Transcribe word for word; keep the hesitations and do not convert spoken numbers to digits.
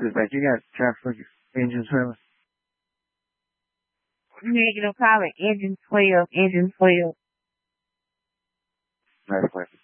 Dispatch, you got traffic for your engine trailer? Negative, call it engine twelve, engine twelve. Nice place.